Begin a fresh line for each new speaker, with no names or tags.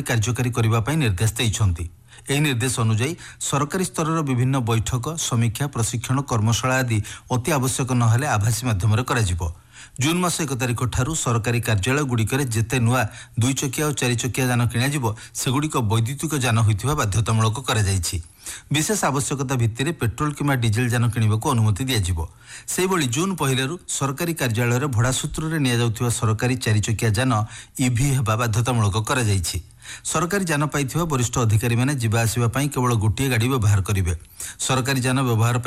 କାର୍ଯ୍ୟକାରୀ କରିବା ପାଇଁ ନିର୍ଦ୍ଦେଶ ଦେଇଛନ୍ତି। ଏହି ନିର୍ଦ୍ଦେଶ ଅନୁଯାୟୀ ସରକାରୀ ସ୍ତରର ବିଭିନ୍ନ ବୈଠକ, ସମୀକ୍ଷା, ପ୍ରଶିକ୍ଷଣ, କର୍ମଶାଳା ଆଦି ଅତି ଆବଶ୍ୟକ ନହେଲେ ଆଭାସୀ ମାଧ୍ୟମରେ କରାଯିବ। ଜୁନ୍ ମାସ 1 ତାରିଖ ଠାରୁ ସରକାରୀ କାର୍ଯ୍ୟାଳୟଗୁଡ଼ିକରେ ଯେତେ ନୂଆ 2 ଚକିଆ ଓ 4 ଚକିଆ ଯାନ କିଣାଯିବ ସେଗୁଡ଼ିକ ବୈଦ୍ୟୁତିକ ଯାନ ହୋଇଥିବା ବାଧ୍ୟତାମୂଳକ କରାଯାଇଛି। ବିଶେଷ ଆବଶ୍ୟକତା ଭିତ୍ତିରେ ପେଟ୍ରୋଲ କିମ୍ବା ଡିଜେଲ ଯାନ କିଣିବାକୁ ଅନୁମତି ଦିଆଯିବ। ସେହିଭଳି ଜୁନ୍ 1ରୁ ସରକାରୀ କାର୍ଯ୍ୟାଳୟରେ ଭଡ଼ା ସୂତ୍ରରେ ନିଆଯାଉଥିବା ସରକାରୀ 4 ଚକିଆ ଯାନ ଇଭି ହେବା ବାଧ୍ୟତାମୂଳକ କରାଯାଇଛି। ସରକାରୀ ଯାନ ପାଇଥିବା ବରିଷ୍ଠ ଅଧିକାରୀମାନେ ଯିବା ଆସିବା ପାଇଁ କେବଳ ଗୋଟିଏ ଗାଡ଼ି ବ୍ୟବହାର କରିବେ। ସରକାରୀ ଯାନ ବ୍ୟବହାର